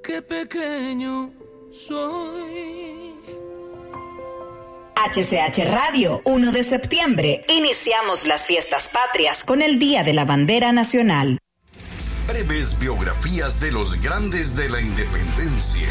qué pequeño soy. HCH Radio, 1 de septiembre. Iniciamos las fiestas patrias con el Día de la Bandera Nacional. Breves biografías de los grandes de la independencia.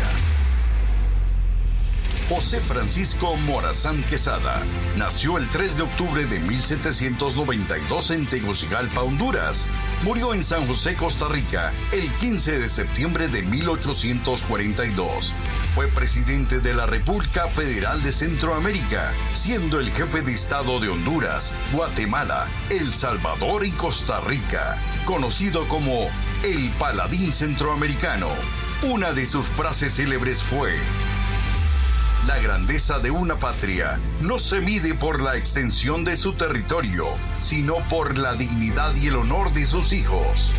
José Francisco Morazán Quesada nació el 3 de octubre de 1792 en Tegucigalpa, Honduras. Murió en San José, Costa Rica, el 15 de septiembre de 1842. Fue presidente de la República Federal de Centroamérica, siendo el jefe de Estado de Honduras, Guatemala, El Salvador y Costa Rica, conocido como el Paladín Centroamericano. Una de sus frases célebres fue: la grandeza de una patria no se mide por la extensión de su territorio, sino por la dignidad y el honor de sus hijos.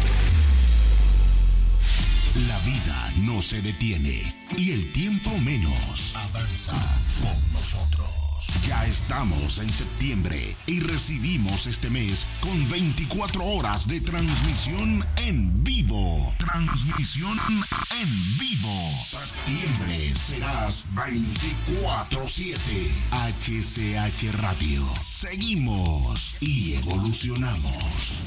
La vida no se detiene y el tiempo menos. Avanza con nosotros. Ya estamos en septiembre y recibimos este mes con 24 horas de transmisión en vivo. Transmisión en vivo. Septiembre serás 24/7. HCH Radio. Seguimos y evolucionamos.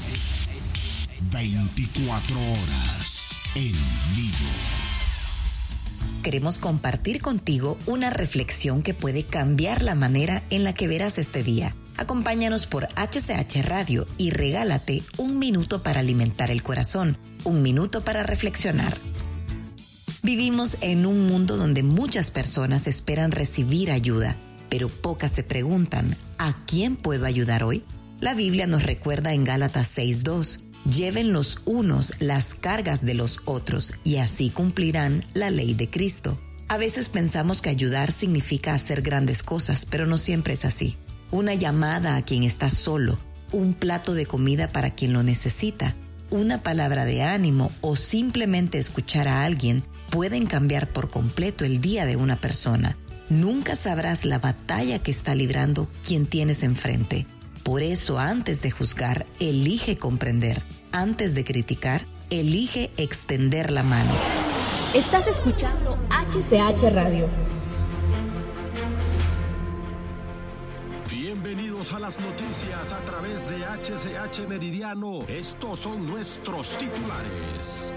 24 horas en vivo. Queremos compartir contigo una reflexión que puede cambiar la manera en la que verás este día. Acompáñanos por HCH Radio y regálate un minuto para alimentar el corazón, un minuto para reflexionar. Vivimos en un mundo donde muchas personas esperan recibir ayuda, pero pocas se preguntan, ¿a quién puedo ayudar hoy? La Biblia nos recuerda en Gálatas 6:2, lleven los unos las cargas de los otros y así cumplirán la ley de Cristo. A veces pensamos que ayudar significa hacer grandes cosas, pero no siempre es así. Una llamada a quien está solo, un plato de comida para quien lo necesita, una palabra de ánimo o simplemente escuchar a alguien pueden cambiar por completo el día de una persona. Nunca sabrás la batalla que está librando quien tienes enfrente. Por eso, antes de juzgar, elige comprender. Antes de criticar, elige extender la mano. Estás escuchando HCH Radio. Bienvenidos a las noticias a través de HCH Meridiano. Estos son nuestros titulares.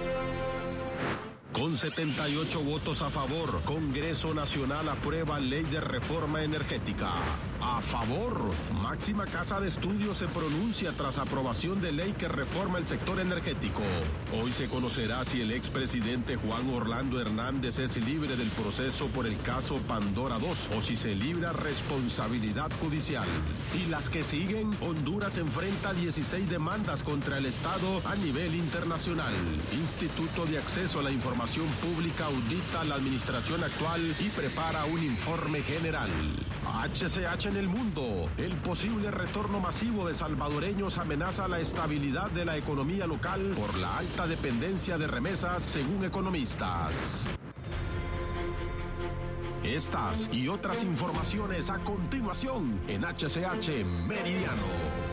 Con 78 votos a favor, Congreso Nacional aprueba ley de reforma energética. A favor, máxima casa de estudios se pronuncia tras aprobación de ley que reforma el sector energético. Hoy se conocerá si el expresidente Juan Orlando Hernández es libre del proceso por el caso Pandora 2 o si se libra responsabilidad judicial. Y las que siguen, Honduras enfrenta 16 demandas contra el Estado a nivel internacional. Instituto de Acceso a la Información Pública audita la administración actual y prepara un informe general. HCH en el mundo. El posible retorno masivo de salvadoreños amenaza la estabilidad de la economía local por la alta dependencia de remesas, según economistas. Estas y otras informaciones a continuación en HCH Meridiano.